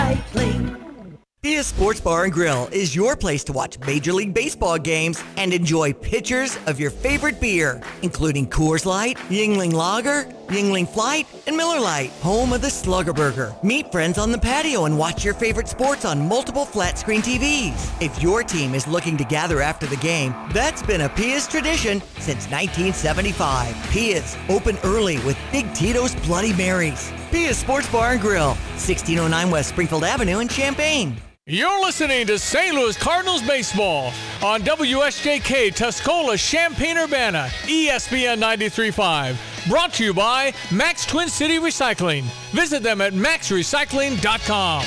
Recycling. Pia Sports Bar and Grill is your place to watch Major League Baseball games and enjoy pitchers of your favorite beer, including Coors Light, Yuengling Lager, Yuengling Flight, and Miller Lite, home of the Slugger Burger. Meet friends on the patio and watch your favorite sports on multiple flat-screen TVs. If your team is looking to gather after the game, that's been a Pia's tradition since 1975. Pia's, open early with Big Tito's Bloody Marys. Pia's Sports Bar and Grill, 1609 West Springfield Avenue in Champaign. You're listening to St. Louis Cardinals baseball on WSJK Tuscola Champaign-Urbana, ESPN 93.5. Brought to you by Max Twin City Recycling. Visit them at maxrecycling.com.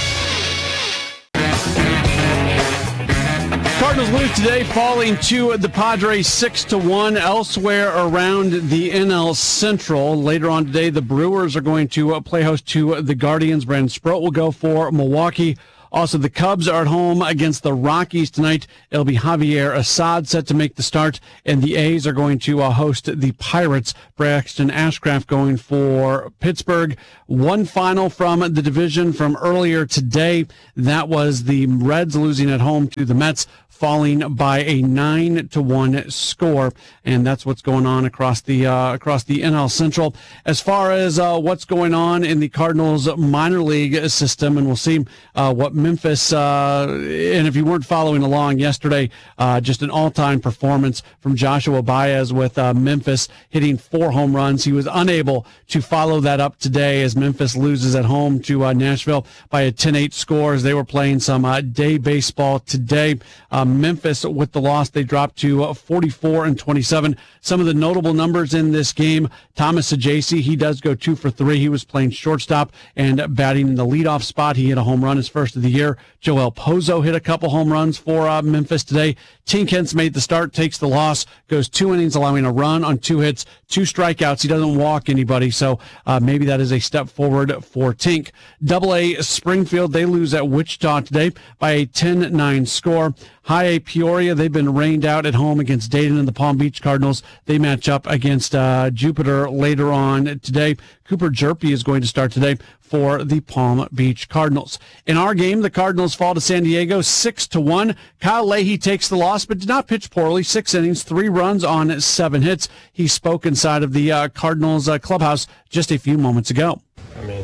Cardinals lose today, falling to the Padres 6-1. Elsewhere around the NL Central, later on today, the Brewers are going to play host to the Guardians. Brandon Sproat will go for Milwaukee. Also, the Cubs are at home against the Rockies tonight. It'll be Javier Assad set to make the start, and the A's are going to host the Pirates. Braxton Ashcraft going for Pittsburgh. One final from the division from earlier today. That was the Reds losing at home to the Mets, falling by a 9-1 score, and that's what's going on across the NL Central. As far as what's going on in the Cardinals minor league system, and we'll see what Memphis. And if you weren't following along yesterday, just an all-time performance from Joshua Baez with Memphis hitting 4 home runs. He was unable to follow that up today as Memphis loses at home to Nashville by a 10-8 score. As they were playing some day baseball today. Memphis, with the loss, they dropped to 44-27. Some of the notable numbers in this game: Thomas Ajayci, he does go 2 for 3. He was playing shortstop and batting in the leadoff spot. He hit a home run his first of the year. Joel Pozo hit a couple home runs for Memphis today. Tink Hence made the start, takes the loss, goes 2 innings, allowing a run on 2 hits, 2 strikeouts. He doesn't walk anybody, so maybe that is a step forward for Tink. Double-A Springfield, they lose at Wichita today by a 10-9 score. High A Peoria, they've been rained out at home against Dayton, and the Palm Beach Cardinals, they match up against Jupiter later on today. Cooper Jerpy is going to start today for the Palm Beach Cardinals. In our game, the Cardinals fall to San Diego 6-1. Kyle Leahy takes the loss, but did not pitch poorly. 6 innings, 3 runs on 7 hits. He spoke inside of the Cardinals clubhouse just a few moments ago. I mean,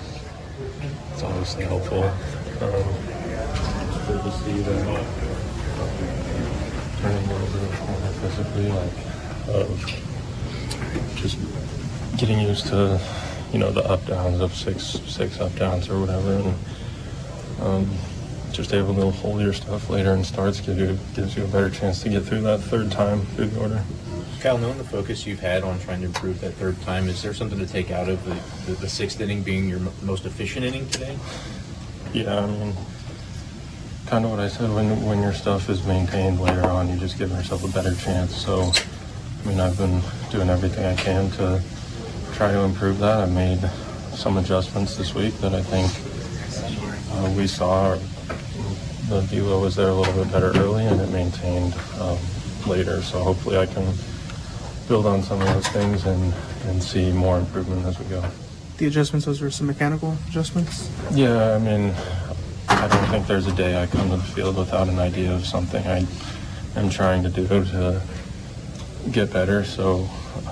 it's obviously helpful. Good to see that turning a little bit more physically, just getting used to, the up downs of six up downs or whatever, and just able to hold your stuff later in starts gives you a better chance to get through that third time through the order. Kyle, knowing the focus you've had on trying to improve that third time, is there something to take out of the 6th inning being your most efficient inning today? Yeah, I mean, kind of what I said, when your stuff is maintained later on, you just give yourself a better chance. So, I mean, I've been doing everything I can to try to improve that. I made some adjustments this week that I think we saw. The velo was there a little bit better early, and it maintained later. So hopefully I can build on some of those things and see more improvement as we go. The adjustments, those were some mechanical adjustments? Yeah, I mean, I don't think there's a day I come to the field without an idea of something I am trying to do to get better. So,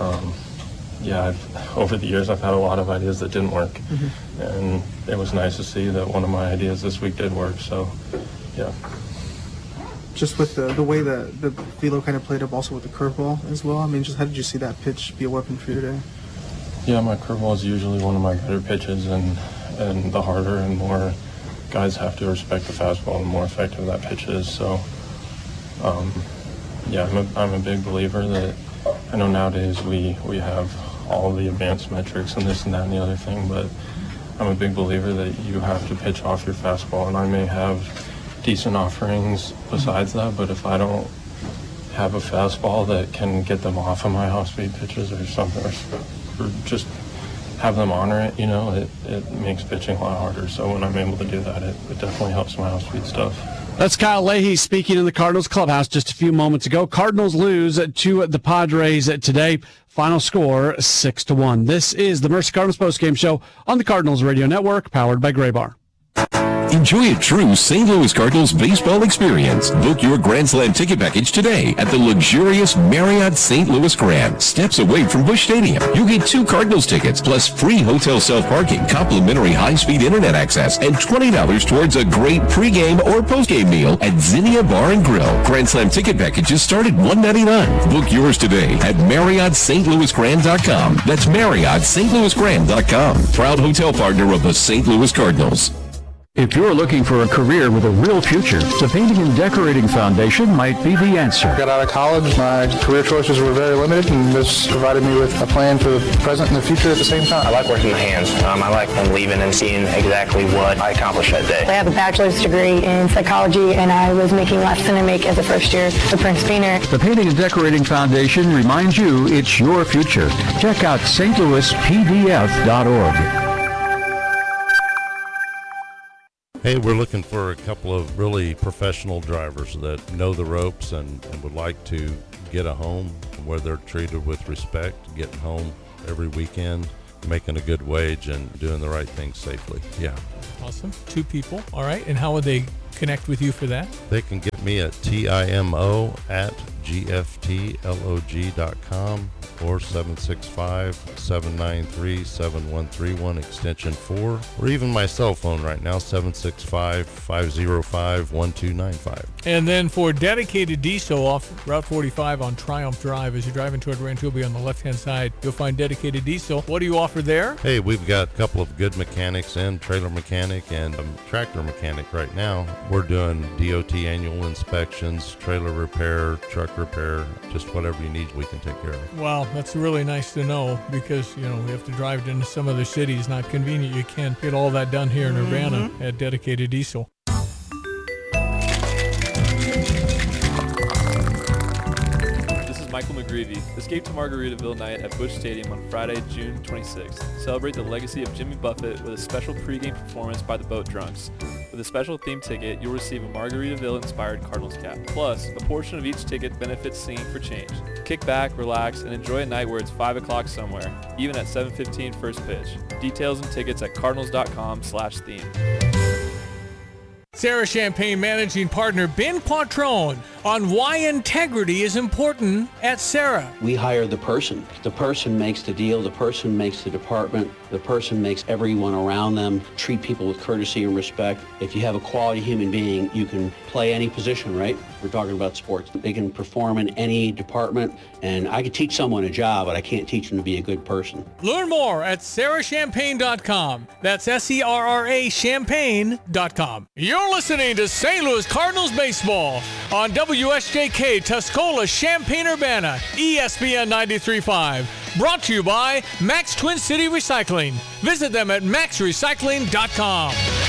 over the years I've had a lot of ideas that didn't work. Mm-hmm. And it was nice to see that one of my ideas this week did work. So, yeah. Just with the way the velo kind of played up also with the curveball as well, I mean, just how did you see that pitch be a weapon for you today? Yeah, my curveball is usually one of my better pitches, and the harder and more guys have to respect the fastball, the more effective that pitch is. So, I'm a big believer that I know nowadays we have all the advanced metrics and this and that and the other thing, but I'm a big believer that you have to pitch off your fastball, and I may have decent offerings besides that, but if I don't have a fastball that can get them off of my off-speed pitches or something, or just have them honor it, it makes pitching a lot harder. So when I'm able to do that, it definitely helps my off-speed stuff. That's Kyle Leahy speaking in the Cardinals clubhouse just a few moments ago. Cardinals lose to the Padres today. Final score 6-1. This is the Mercy Cardinals postgame show on the Cardinals Radio Network, powered by Gray Bar. Enjoy a true St. Louis Cardinals baseball experience. Book your Grand Slam ticket package today at the luxurious Marriott St. Louis Grand, steps away from Busch Stadium. You get 2 Cardinals tickets plus free hotel self-parking, complimentary high-speed internet access, and $20 towards a great pregame or postgame meal at Zinnia Bar and Grill. Grand Slam ticket packages start at $199. Book yours today at MarriottStLouisGrand.com. That's MarriottStLouisGrand.com. Proud hotel partner of the St. Louis Cardinals. If you're looking for a career with a real future, the Painting and Decorating Foundation might be the answer. Got out of college, my career choices were very limited, and this provided me with a plan for the present and the future at the same time. I like working with hands. I like leaving and seeing exactly what I accomplished that day. I have a bachelor's degree in psychology, and I was making less than I make as a first year at Prince Painter. The Painting and Decorating Foundation reminds you it's your future. Check out stlouispdf.org. Hey, we're looking for a couple of really professional drivers that know the ropes and would like to get a home where they're treated with respect, getting home every weekend, making a good wage, and doing the right thing safely. Yeah. Awesome. 2 people. All right. And how would they connect with you for that? They can get me at TIMO@GFTLOG.com or 765-793-7131 extension 4, or even my cell phone right now, 765-505-1295. And then for dedicated diesel off Route 45 on Triumph Drive, as you're driving toward Rancho Bay on the left-hand side, you'll find dedicated diesel. What do you offer there? Hey, we've got a couple of good mechanics in, trailer mechanic and tractor mechanic right now. We're doing DOT annual inspections, trailer repair, truck repair, just whatever you need, we can take care of. Wow, that's really nice to know, because, we have to drive into some other cities. Not convenient. You can't get all that done here in Urbana at dedicated diesel. Michael McGreevy. Escape to Margaritaville night at Busch Stadium on Friday, June 26th. Celebrate the legacy of Jimmy Buffett with a special pregame performance by the Boat Drunks. With a special theme ticket, you'll receive a Margaritaville-inspired Cardinals cap. Plus, a portion of each ticket benefits Singing for Change. Kick back, relax, and enjoy a night where it's 5 o'clock somewhere, even at 7:15 first pitch. Details and tickets at cardinals.com/theme. Sarah Champagne managing partner Ben Quattrone on why integrity is important at Sarah. We hire the person. The person makes the deal. The person makes the department. The person makes everyone around them treat people with courtesy and respect. If you have a quality human being, you can play any position, right? We're talking about sports. They can perform in any department, and I could teach someone a job, but I can't teach them to be a good person. Learn more at sarahchampagne.com. That's SERRA champagne.com. You're listening to St. Louis Cardinals baseball on WSJK Tuscola Champaign-Urbana, ESPN 93.5. Brought to you by Max Twin City Recycling. Visit them at maxrecycling.com.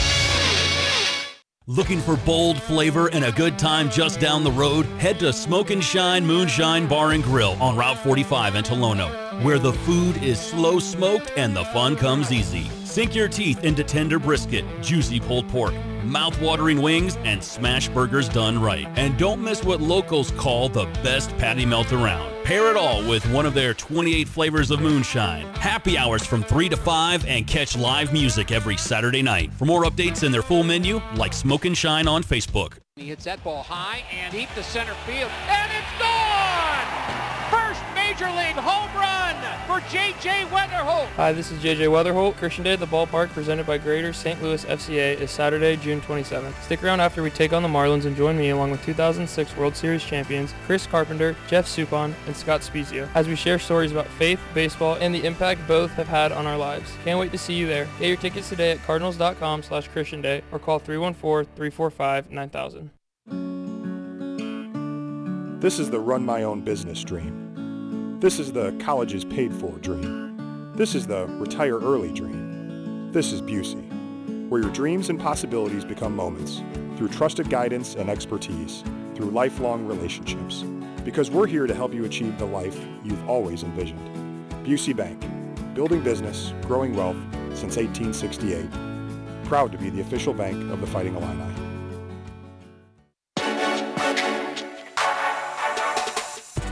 Looking for bold flavor and a good time just down the road? Head to Smoke and Shine Moonshine Bar and Grill on Route 45 in Tolono, where the food is slow smoked and the fun comes easy. Sink your teeth into tender brisket, juicy pulled pork, mouth-watering wings, and smash burgers done right. And don't miss what locals call the best patty melt around. Pair it all with one of their 28 flavors of moonshine. Happy hours from 3 to 5 and catch live music every Saturday night. For more updates and their full menu, like Smoke and Shine on Facebook. He hits that ball high and deep to center field, and it's gone! First Major League home run for J.J. Weatherholt. Hi, this is J.J. Weatherholt. Christian Day at the ballpark, presented by Greater St. Louis FCA, is Saturday, June 27th. Stick around after we take on the Marlins and join me along with 2006 World Series champions Chris Carpenter, Jeff Suppan, and Scott Spezio as we share stories about faith, baseball, and the impact both have had on our lives. Can't wait to see you there. Get your tickets today at cardinals.com/Christian Day or call 314-345-9000. This is the run my own business dream. This is the colleges paid for dream. This is the retire early dream. This is Busey, where your dreams and possibilities become moments through trusted guidance and expertise, through lifelong relationships. Because we're here to help you achieve the life you've always envisioned. Busey Bank, building business, growing wealth since 1868. Proud to be the official bank of the Fighting Illini.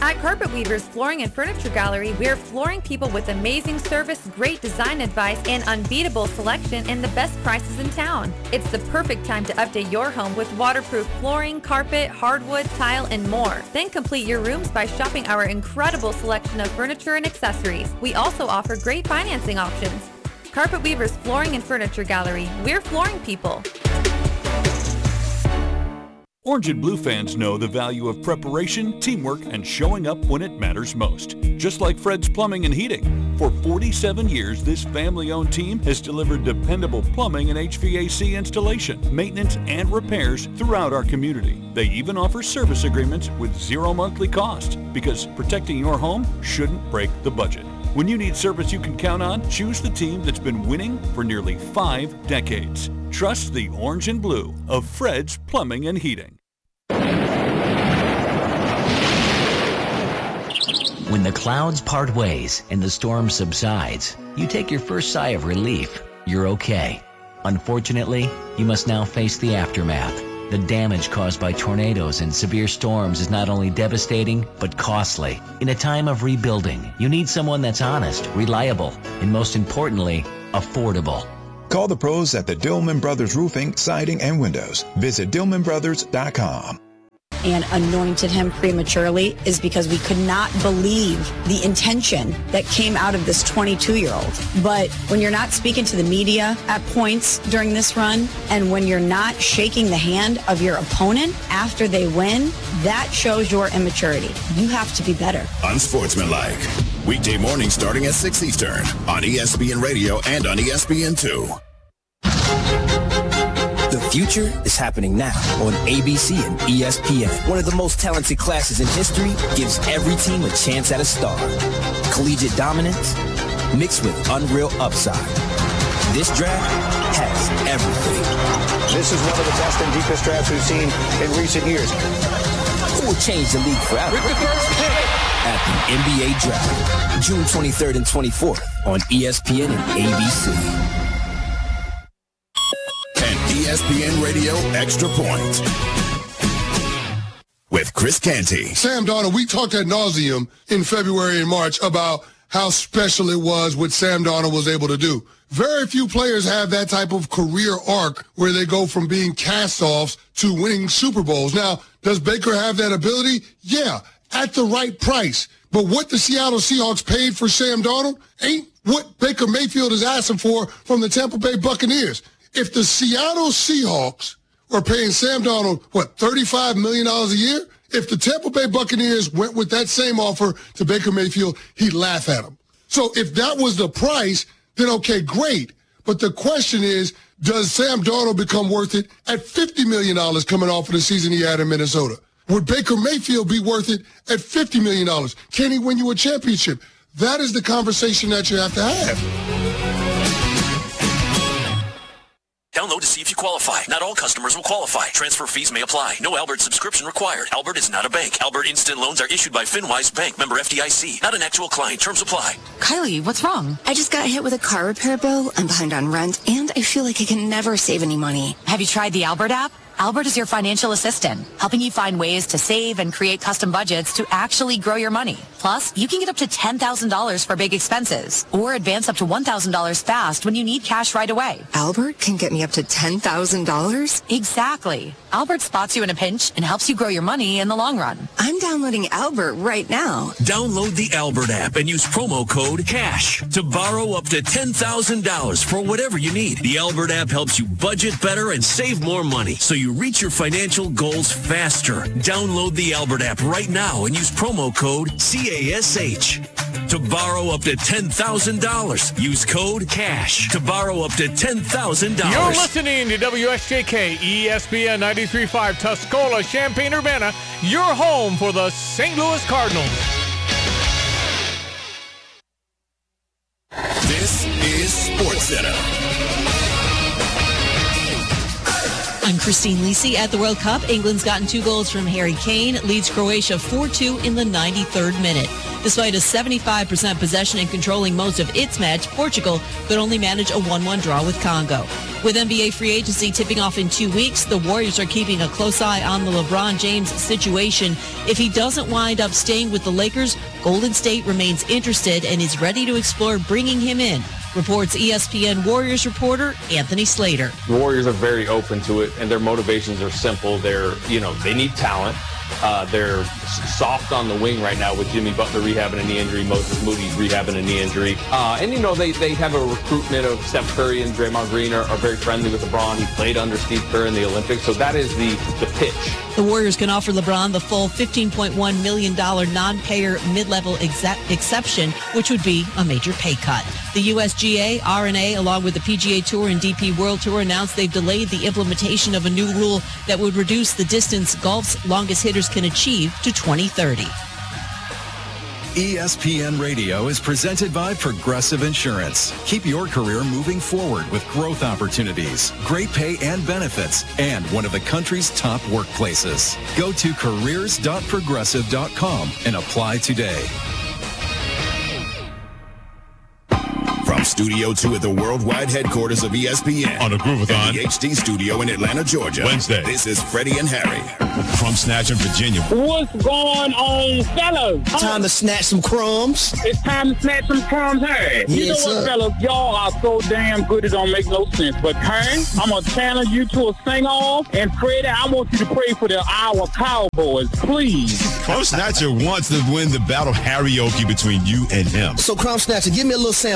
At Carpet Weavers Flooring and Furniture Gallery, we're flooring people with amazing service, great design advice, and unbeatable selection and the best prices in town. It's the perfect time to update your home with waterproof flooring, carpet, hardwood, tile, and more. Then complete your rooms by shopping our incredible selection of furniture and accessories. We also offer great financing options. Carpet Weavers Flooring and Furniture Gallery. We're flooring people. Orange and Blue fans know the value of preparation, teamwork, and showing up when it matters most. Just like Fred's Plumbing and Heating. For 47 years, this family-owned team has delivered dependable plumbing and HVAC installation, maintenance, and repairs throughout our community. They even offer service agreements with zero monthly cost, because protecting your home shouldn't break the budget. When you need service you can count on, choose the team that's been winning for nearly 5 decades. Trust the Orange and Blue of Fred's Plumbing and Heating. When the clouds part ways and the storm subsides, you take your first sigh of relief. You're okay. Unfortunately, you must now face the aftermath. The damage caused by tornadoes and severe storms is not only devastating, but costly. In a time of rebuilding, you need someone that's honest, reliable, and most importantly, affordable. Call the pros at the Dillman Brothers Roofing, Siding, and Windows. Visit DillmanBrothers.com. And anointed him prematurely is because we could not believe the intention that came out of this 22-year-old. But when you're not speaking to the media at points during this run, and when you're not shaking the hand of your opponent after they win, that shows your immaturity. You have to be better. Unsportsmanlike. Weekday morning starting at 6 Eastern on ESPN Radio and on ESPN2. The future is happening now on ABC and ESPN. One of the most talented classes in history gives every team a chance at a star. Collegiate dominance mixed with unreal upside. This draft has everything. This is one of the best and deepest drafts we've seen in recent years. It will change the league forever. At the NBA Draft, June 23rd and 24th on ESPN and ABC. ESPN Radio Extra Point with Chris Canty. Sam Darnold, we talked ad nauseum in February and March about how special it was what Sam Darnold was able to do. Very few players have that type of career arc where they go from being cast-offs to winning Super Bowls. Now, does Baker have that ability? Yeah, at the right price. But what the Seattle Seahawks paid for Sam Darnold ain't what Baker Mayfield is asking for from the Tampa Bay Buccaneers. If the Seattle Seahawks are paying Sam Darnold, $35 million a year? If the Tampa Bay Buccaneers went with that same offer to Baker Mayfield, he'd laugh at them. So if that was the price, then okay, great. But the question is, does Sam Darnold become worth it at $50 million coming off of the season he had in Minnesota? Would Baker Mayfield be worth it at $50 million? Can he win you a championship? That is the conversation that you have to have. Download to see if you qualify. Not all customers will qualify. Transfer fees may apply. No Albert subscription required. Albert is not a bank. Albert Instant Loans are issued by FinWise Bank, member FDIC. Not an actual client. Terms apply. Kylie, what's wrong? I just got hit with a car repair bill. I'm behind on rent, and I feel like I can never save any money. Have you tried the Albert app? Albert is your financial assistant, helping you find ways to save and create custom budgets to actually grow your money. Plus, you can get up to $10,000 for big expenses or advance up to $1,000 fast when you need cash right away. Albert can get me up to $10,000? Exactly. Albert spots you in a pinch and helps you grow your money in the long run. I'm downloading Albert right now. Download the Albert app and use promo code CASH to borrow up to $10,000 for whatever you need. The Albert app helps you budget better and save more money so you reach your financial goals faster. Download the Albert app right now and use promo code CASH to borrow up to $10,000. Use code CASH to borrow up to $10,000. You're listening to WSJK ESPN 93.5 Tuscola, Champaign-Urbana, your home for the St. Louis Cardinals. This is SportsCenter. I'm Christine Lisi at the World Cup. England's gotten 2 goals from Harry Kane, leads Croatia 4-2 in the 93rd minute. Despite a 75% possession and controlling most of its match, Portugal could only manage a 1-1 draw with Congo. With NBA free agency tipping off in 2 weeks, the Warriors are keeping a close eye on the LeBron James situation. If he doesn't wind up staying with the Lakers, Golden State remains interested and is ready to explore bringing him in, reports ESPN Warriors reporter Anthony Slater. The Warriors are very open to it, and their motivations are simple. They need talent. They're soft on the wing right now with Jimmy Butler rehabbing a knee injury, Moses Moody rehabbing a knee injury. They have a recruitment of Steph Curry and Draymond Green are very friendly with LeBron. He played under Steve Kerr in the Olympics, so that is the pitch. The Warriors can offer LeBron the full $15.1 million non-payer mid-level exception, which would be a major pay cut. The USGA, RNA, along with the PGA Tour and DP World Tour announced they've delayed the implementation of a new rule that would reduce the distance golf's longest hitters can achieve to 2030. ESPN Radio is presented by Progressive Insurance. Keep your career moving forward with growth opportunities, great pay and benefits, and one of the country's top workplaces. Go to careers.progressive.com and apply today. From Studio 2 at the worldwide headquarters of ESPN. On the Groovathon. The HD studio in Atlanta, Georgia. Wednesday. This is Freddie and Harry. From Snatch in Virginia. What's going on, fellas? Time to snatch some crumbs. It's time to snatch some crumbs, Harry. Yes, you know what, fellas? Y'all are so damn good it don't make no sense. But, Harry, I'm going to channel you to a sing-off. And, Freddie, I want you to pray for the Iowa Cowboys, please. Crumb Snatcher wants to win the battle karaoke between you and him. So, Crumb Snatcher, give me a little sample